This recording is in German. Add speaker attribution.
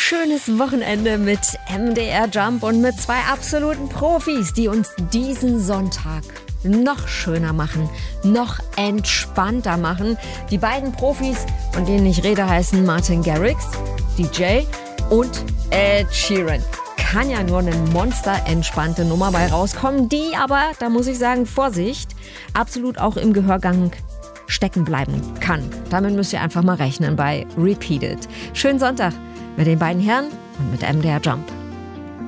Speaker 1: schönes Wochenende mit MDR Jump und mit zwei absoluten Profis, die uns diesen Sonntag noch schöner machen, noch entspannter machen. Die beiden Profis, von denen ich rede, heißen Martin Garrix, DJ, und Ed Sheeran. Kann ja nur eine monster-entspannte Nummer bei rauskommen, die aber, da muss ich sagen, Vorsicht, absolut auch im Gehörgang stecken bleiben kann. Damit müsst ihr einfach mal rechnen bei Repeated. Schönen Sonntag mit den beiden Herren und mit MDR Jump.